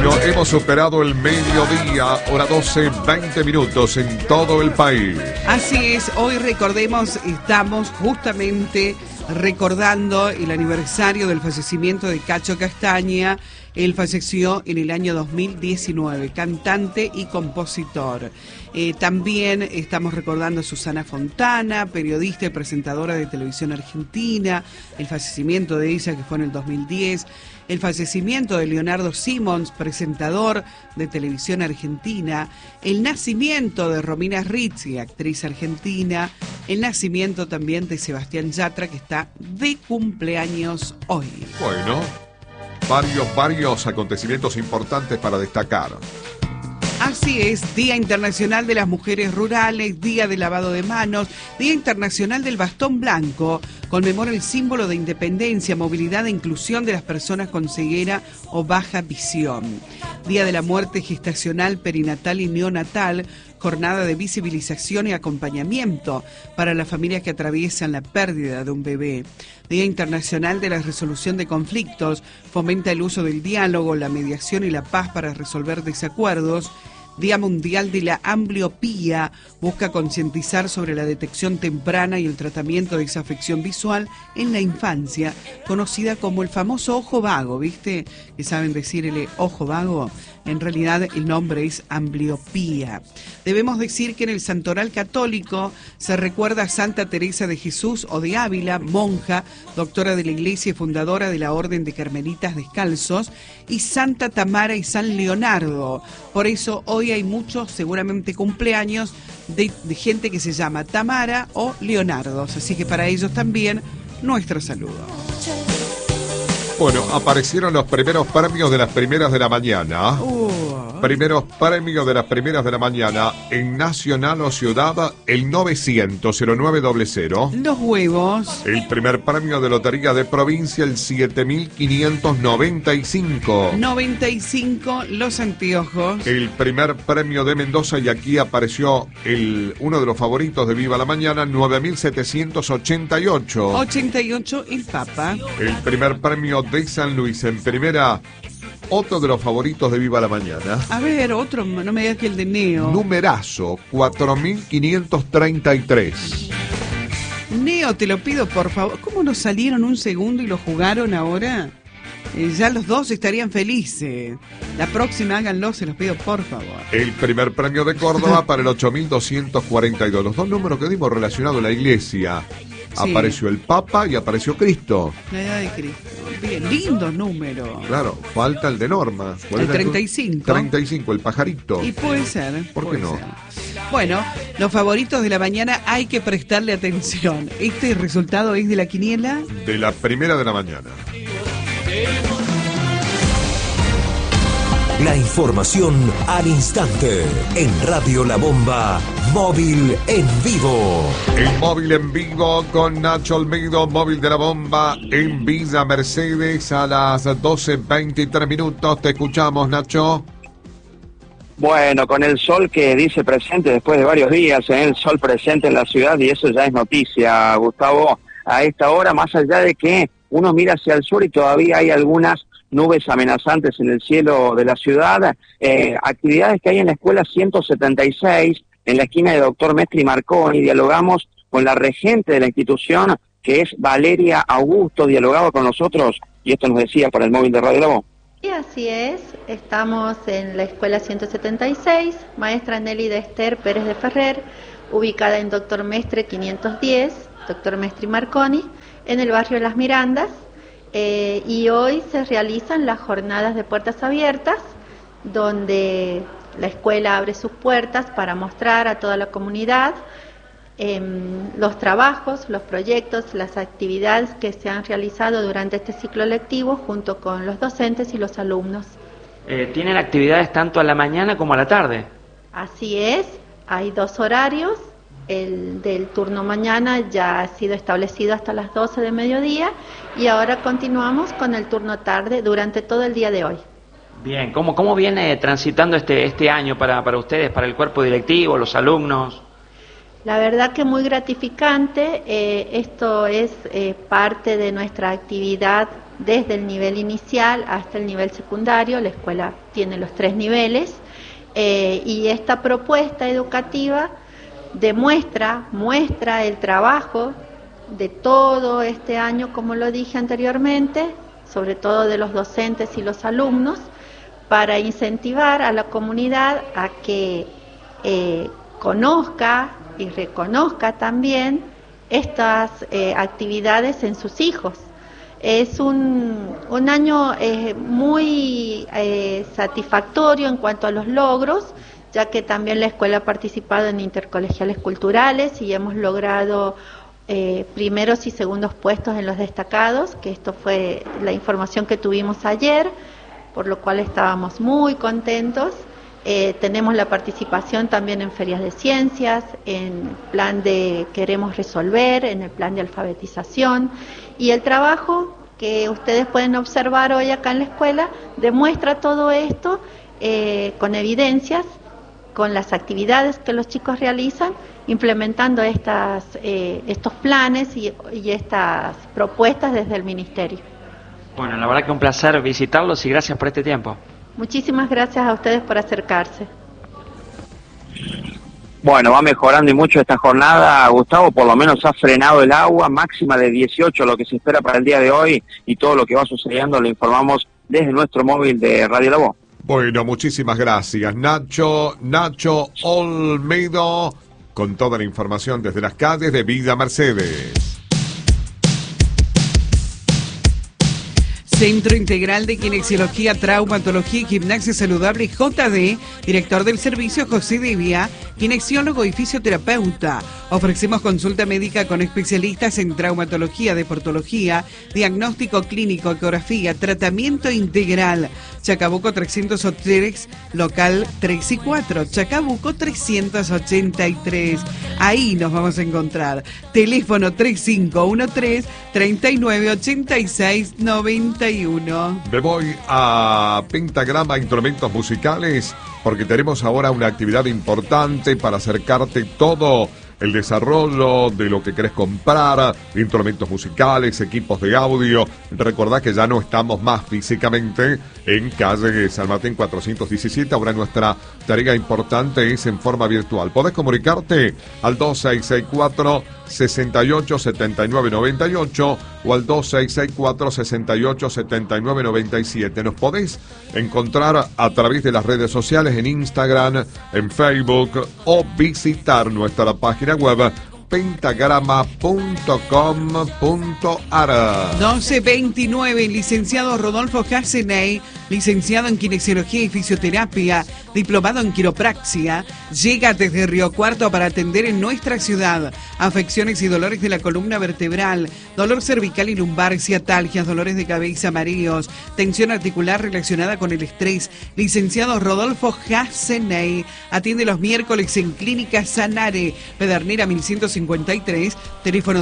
Bueno, hemos superado el mediodía, hora 12, 20 minutos en todo el país. Así es, hoy recordemos, estamos justamente recordando el aniversario del fallecimiento de Cacho Castaña. Él falleció en el año 2019, cantante y compositor. También estamos recordando a Susana Fontana, periodista y presentadora de televisión argentina, el fallecimiento de ella que fue en el 2010, el fallecimiento de Leonardo Simons, presentador de televisión argentina, el nacimiento de Romina Rizzi, actriz argentina, el nacimiento también de Sebastián Yatra, que está de cumpleaños hoy. Bueno, varios acontecimientos importantes para destacar. Así es, Día Internacional de las Mujeres Rurales, Día del Lavado de Manos, Día Internacional del Bastón Blanco, conmemora el símbolo de independencia, movilidad e inclusión de las personas con ceguera o baja visión. Día de la Muerte Gestacional, Perinatal y Neonatal, jornada de visibilización y acompañamiento para las familias que atraviesan la pérdida de un bebé. Día Internacional de la Resolución de Conflictos, fomenta el uso del diálogo, la mediación y la paz para resolver desacuerdos. Día Mundial de la Ambliopía, busca concientizar sobre la detección temprana y el tratamiento de esa afección visual en la infancia, conocida como el famoso ojo vago, ¿viste? Que saben decirle ojo vago. En realidad el nombre es ambliopía. Debemos decir que en el Santoral Católico se recuerda a Santa Teresa de Jesús o de Ávila, monja, doctora de la Iglesia y fundadora de la Orden de Carmelitas Descalzos, y Santa Tamara y San Leonardo. Por eso hoy hay muchos, seguramente, cumpleaños de gente que se llama Tamara o Leonardos. Así que para ellos también nuestro saludo. Bueno, aparecieron los primeros premios de las primeras de la mañana. Primeros premios de las primeras de la mañana en Nacional o Ciudad, el 900-0900. Los huevos. El primer premio de Lotería de Provincia, el 7595. 95, los anteojos. El primer premio de Mendoza, y aquí apareció uno de los favoritos de Viva la Mañana, 9788. 88, el Papa. El primer premio de San Luis en primera. Otro de los favoritos de Viva la Mañana. A ver, otro, no me digas que el de Neo. Numerazo, 4533. Neo, te lo pido, por favor. ¿Cómo no salieron un segundo y lo jugaron ahora? Ya los dos estarían felices. La próxima háganlo, se los pido, por favor. El primer premio de Córdoba para el 8242. Los dos números que dimos relacionados a la iglesia. Sí. Apareció el Papa y apareció Cristo. La edad de Cristo. Bien, lindo número. Claro, falta el de Norma. El 35. 35, el pajarito. Y puede ser. ¿Por qué no? Ser. Bueno, los favoritos de la mañana hay que prestarle atención. Este resultado es de la quiniela. De la primera de la mañana. La información al instante en Radio La Bomba, móvil en vivo. El móvil en vivo con Nacho Olmedo, móvil de La Bomba en Villa Mercedes a las 12:23 minutos. Te escuchamos, Nacho. Bueno, con el sol que dice presente después de varios días, el sol presente en la ciudad, y eso ya es noticia, Gustavo, a esta hora, más allá de que uno mira hacia el sur y todavía hay algunas nubes amenazantes en el cielo de la ciudad, actividades que hay en la escuela 176, en la esquina de Doctor Mestre y Marconi. Dialogamos con la regente de la institución, que es Valeria Augusto, dialogaba con nosotros, y esto nos decía por el móvil de Radio La Voz. Y así es, estamos en la escuela 176, maestra Nelly de Esther Pérez de Ferrer, ubicada en Doctor Mestre 510, Doctor Mestre y Marconi, en el barrio de Las Mirandas. Y hoy se realizan las jornadas de puertas abiertas, donde la escuela abre sus puertas para mostrar a toda la comunidad los trabajos, los proyectos, las actividades que se han realizado durante este ciclo lectivo junto con los docentes y los alumnos. ¿Tienen actividades tanto a la mañana como a la tarde? Así es, hay dos horarios. El del turno mañana ya ha sido establecido hasta las 12 de mediodía y ahora continuamos con el turno tarde durante todo el día de hoy. Bien, ¿cómo viene transitando este año para ustedes, para el cuerpo directivo, los alumnos? La verdad que muy gratificante, esto es parte de nuestra actividad desde el nivel inicial hasta el nivel secundario. La escuela tiene los 3 niveles y esta propuesta educativa muestra el trabajo de todo este año, como lo dije anteriormente, sobre todo de los docentes y los alumnos, para incentivar a la comunidad a que conozca y reconozca también estas actividades en sus hijos. Es un año muy satisfactorio en cuanto a los logros, ya que también la escuela ha participado en intercolegiales culturales y hemos logrado primeros y segundos puestos en los destacados, que esto fue la información que tuvimos ayer, por lo cual estábamos muy contentos. Tenemos la participación también en ferias de ciencias, en plan de Queremos Resolver, en el plan de alfabetización, y el trabajo que ustedes pueden observar hoy acá en la escuela demuestra todo esto con evidencias, con las actividades que los chicos realizan, implementando estos planes y estas propuestas desde el Ministerio. Bueno, la verdad que un placer visitarlos y gracias por este tiempo. Muchísimas gracias a ustedes por acercarse. Bueno, va mejorando y mucho esta jornada, Gustavo. Por lo menos ha frenado el agua, máxima de 18, lo que se espera para el día de hoy, y todo lo que va sucediendo lo informamos desde nuestro móvil de Radio La Voz. Bueno, muchísimas gracias, Nacho Olmedo, con toda la información desde las calles de Villa Mercedes. Centro Integral de Kinesiología, Traumatología y Gimnasia Saludable JD, director del servicio José Devia, kinesiólogo y fisioterapeuta. Ofrecemos consulta médica con especialistas en traumatología, deportología, diagnóstico clínico, ecografía, tratamiento integral. Chacabuco 303, local 3 y 4, Chacabuco 383. Ahí nos vamos a encontrar. Teléfono 3513-3986-91. Me voy a Pentagrama Instrumentos Musicales porque tenemos ahora una actividad importante para acercarte todo el desarrollo de lo que querés comprar, instrumentos musicales, equipos de audio. Recordá que ya no estamos más físicamente en calle San Martín 417, ahora nuestra tarea importante es en forma virtual. Podés comunicarte al 2664-687998 o al 2664-687997. Nos podés encontrar a través de las redes sociales, en Instagram, en Facebook, o visitar nuestra página web pentagrama.com.ar. 1229, licenciado Rodolfo Hasseney, licenciado en Kinesiología y Fisioterapia, diplomado en Quiropraxia, llega desde Río Cuarto para atender en nuestra ciudad afecciones y dolores de la columna vertebral, dolor cervical y lumbar, ciatalgias, dolores de cabeza, mareos, tensión articular relacionada con el estrés. Licenciado Rodolfo Hasseney, atiende los miércoles en Clínica Sanare, Pedernera 1153, teléfono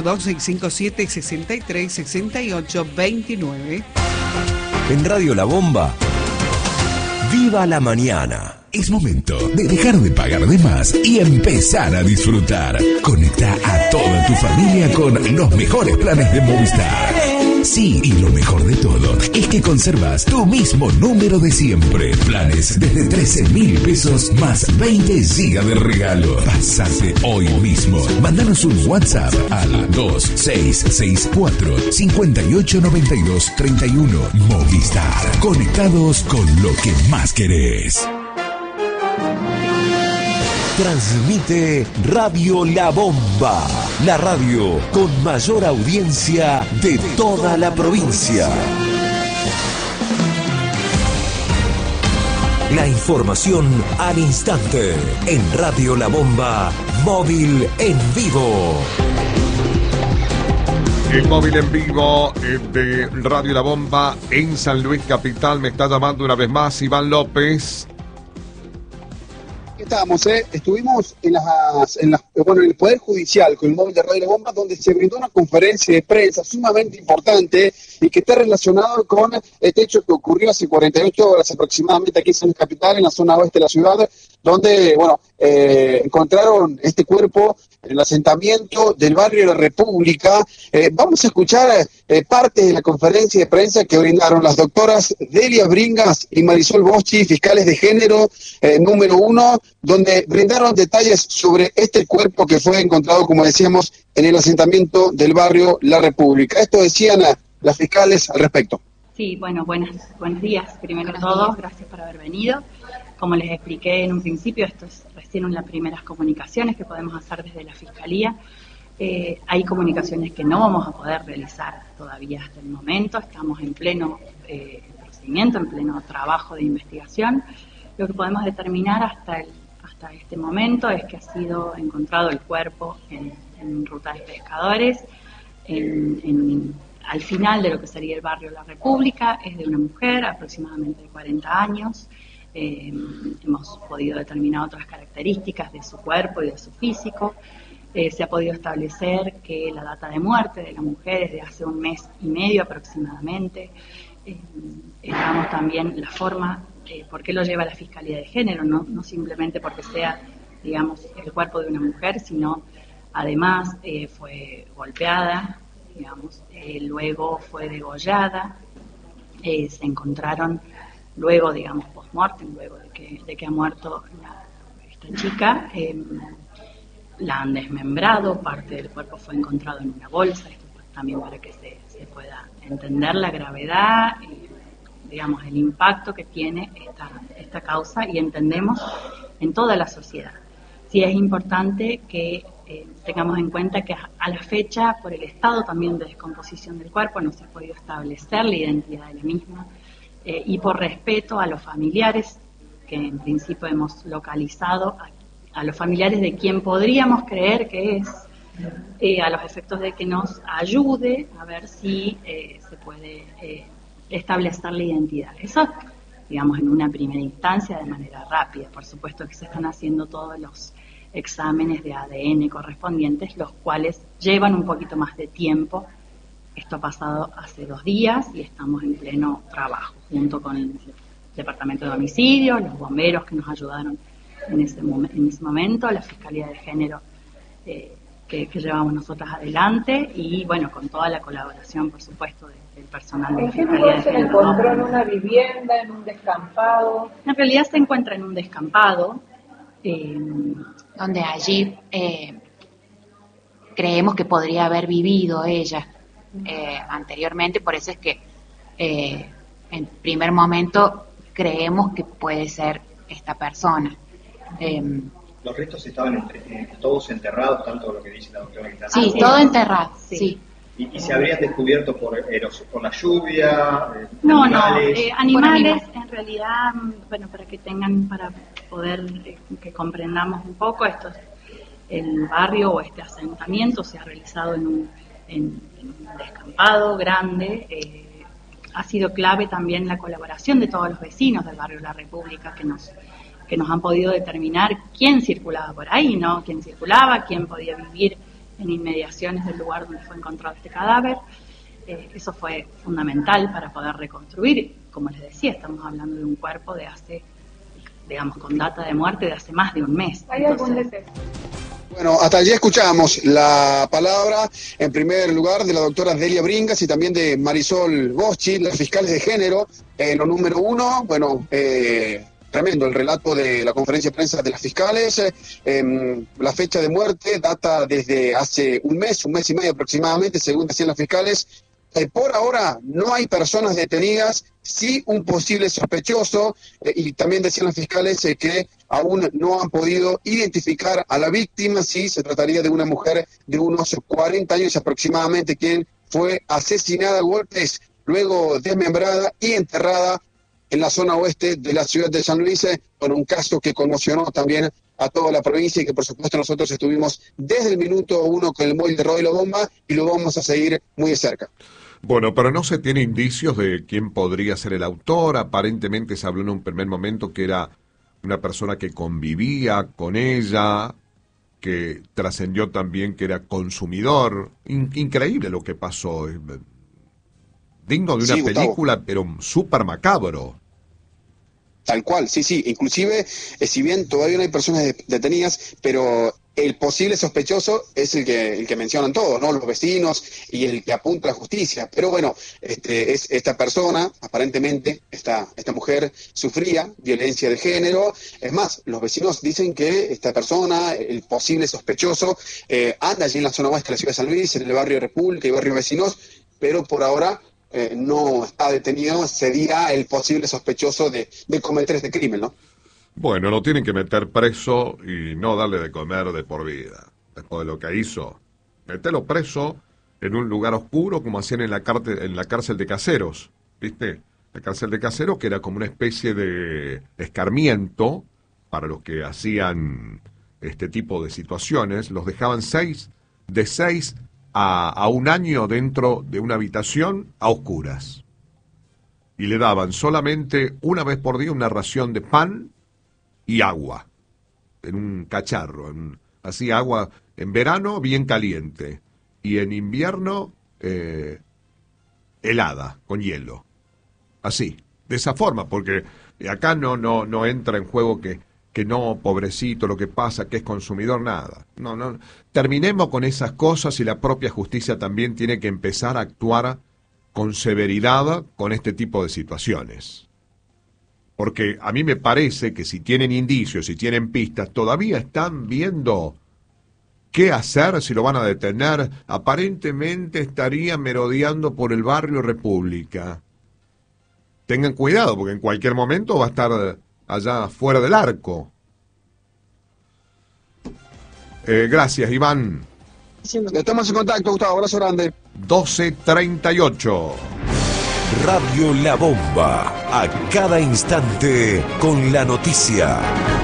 2657-636829. En Radio La Bomba, ¡viva la mañana! Es momento de dejar de pagar de más y empezar a disfrutar. Conecta a toda tu familia con los mejores planes de Movistar. Sí, y lo mejor de todo es que conservas tu mismo número de siempre. Planes desde 13.000 pesos más 20 gigas de regalo. Pasate hoy mismo. Mándanos un WhatsApp al 2664-589231. Movistar. Conectados con lo que más querés. Transmite Radio La Bomba, la radio con mayor audiencia de toda la provincia. La información al instante en Radio La Bomba, móvil en vivo. El móvil en vivo de Radio La Bomba en San Luis Capital. Me está llamando una vez más Iván López. Estuvimos en el Poder Judicial con el móvil de Radio La Bomba, donde se brindó una conferencia de prensa sumamente importante y que está relacionado con este hecho que ocurrió hace 48 horas aproximadamente aquí en San Luis Capital, en la zona oeste de la ciudad, donde, encontraron este cuerpo en el asentamiento del barrio de la República. Vamos a escuchar parte de la conferencia de prensa que brindaron las doctoras Delia Bringas y Marisol Boschi, fiscales de género número 1, donde brindaron detalles sobre este cuerpo que fue encontrado, como decíamos, en el asentamiento del barrio La República. Esto decían las fiscales al respecto. Sí, bueno, buenos días. Primero de todo, gracias por haber venido. Como les expliqué en un principio, esto es recién una de las primeras comunicaciones que podemos hacer desde la Fiscalía. Hay comunicaciones que no vamos a poder realizar todavía hasta el momento. Estamos en pleno procedimiento, en pleno trabajo de investigación. Lo que podemos determinar hasta este momento es que ha sido encontrado el cuerpo en Ruta de Pescadores, al final de lo que sería el barrio La República. Es de una mujer aproximadamente de 40 años. Hemos podido determinar otras características de su cuerpo y de su físico. Se ha podido establecer que la data de muerte de la mujer es de hace 1 mes y medio aproximadamente. Esperamos también la forma, por qué lo lleva la Fiscalía de Género, no simplemente porque sea, digamos, el cuerpo de una mujer, sino además fue golpeada, digamos, luego fue degollada, se encontraron luego, digamos, post-mortem, luego de que ha muerto esta chica, la han desmembrado, parte del cuerpo fue encontrado en una bolsa, esto también para que se pueda entender la gravedad, digamos, el impacto que tiene esta causa, y entendemos en toda la sociedad. Sí es importante que tengamos en cuenta que a la fecha, por el estado también de descomposición del cuerpo, no se ha podido establecer la identidad de la misma, y por respeto a los familiares, que en principio hemos localizado, a los familiares de quien podríamos creer que es, a los efectos de que nos ayude a ver si se puede establecer la identidad. Eso, digamos, en una primera instancia de manera rápida. Por supuesto que se están haciendo todos los exámenes de ADN correspondientes, los cuales llevan un poquito más de tiempo. Esto ha pasado hace 2 días y estamos en pleno trabajo, junto con el Departamento de Homicidios, los bomberos que nos ayudaron en ese momento, la Fiscalía de Género que llevamos nosotras adelante, y bueno, con toda la colaboración, por supuesto, del personal de la Fiscalía de Género. ¿En qué lugar se encontró? ¿En una vivienda, en un descampado? En realidad se encuentra en un descampado, donde allí creemos que podría haber vivido ella anteriormente, por eso es que en primer momento creemos que puede ser esta persona. Los restos estaban todos enterrados, tanto lo que dice la doctora. Sí, todo enterrado, sí. ¿Y se habrían descubierto por la lluvia? No, animales? Animales, en realidad, bueno, para poder que comprendamos un poco, el barrio o este asentamiento se ha realizado en un descampado grande. Ha sido clave también la colaboración de todos los vecinos del barrio La República que nos han podido determinar quién circulaba por ahí, ¿no? Quién circulaba, quién podía vivir en inmediaciones del lugar donde fue encontrado este cadáver. Eso fue fundamental para poder reconstruir. Como les decía, estamos hablando de un cuerpo de hace, digamos, con data de muerte de hace más de 1 mes. ¿Hay algún detector? Bueno, hasta allí escuchamos la palabra, en primer lugar, de la doctora Delia Bringas y también de Marisol Boschi, las fiscales de género, lo número 1. Bueno, tremendo el relato de la conferencia de prensa de las fiscales. La fecha de muerte data desde hace 1 mes y medio aproximadamente, según decían las fiscales. Por ahora no hay personas detenidas, sí un posible sospechoso, y también decían las fiscales que aún no han podido identificar a la víctima. Sí, se trataría de una mujer de unos 40 años aproximadamente, quien fue asesinada a golpes, luego desmembrada y enterrada en la zona oeste de la ciudad de San Luis, con un caso que conmocionó también a toda la provincia y que por supuesto nosotros estuvimos desde el minuto 1 con el móvil de Radio La Bomba y lo vamos a seguir muy de cerca. Bueno, pero no se tiene indicios de quién podría ser el autor. Aparentemente se habló en un primer momento que era una persona que convivía con ella, que trascendió también que era consumidor. Increíble lo que pasó. Digno de una película, pero súper macabro. Tal cual, sí. Inclusive, si bien todavía no hay personas detenidas, pero el posible sospechoso es el que mencionan todos, ¿no? Los vecinos y el que apunta a la justicia. Pero bueno, es esta persona, aparentemente, esta mujer sufría violencia de género. Es más, los vecinos dicen que esta persona, el posible sospechoso, anda allí en la zona oeste de la ciudad de San Luis, en el barrio República y barrio Vecinos, pero por ahora no está detenido. Sería el posible sospechoso de cometer este crimen, ¿no? Bueno, lo tienen que meter preso y no darle de comer de por vida. Después de lo que hizo, metelo preso en un lugar oscuro como hacían en la cárcel de Caseros, ¿viste? La cárcel de Caseros, que era como una especie de escarmiento para los que hacían este tipo de situaciones. Los dejaban de 6 a 1 año dentro de una habitación a oscuras. Y le daban solamente una vez por día una ración de pan y agua, en un cacharro, así agua en verano bien caliente, y en invierno helada, con hielo, así, de esa forma, porque acá no entra en juego que no, pobrecito, lo que pasa, que es consumidor, nada, no, terminemos con esas cosas y la propia justicia también tiene que empezar a actuar con severidad con este tipo de situaciones. Porque a mí me parece que si tienen indicios, si tienen pistas, todavía están viendo qué hacer, si lo van a detener. Aparentemente estaría merodeando por el barrio República. Tengan cuidado, porque en cualquier momento va a estar allá fuera del arco. Gracias, Iván. Estamos en contacto, Gustavo. Abrazo grande. 12:38. Radio La Bomba, a cada instante con la noticia.